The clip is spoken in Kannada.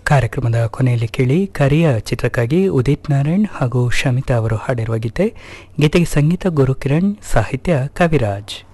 ಕಾರ್ಯಕ್ರಮದ ಕೊನೆಯಲ್ಲಿ ಕೇಳಿ ಕರಿಯ ಚಿತ್ರಕ್ಕಾಗಿ ಉದಿತ್ ನಾರಾಯಣ್ ಹಾಗೂ ಶಮಿತಾ ಅವರು ಹಾಡಿರುವ ಗೀತೆಗೆ ಸಂಗೀತ ಗುರುಕಿರಣ್, ಸಾಹಿತ್ಯ ಕವಿರಾಜ್.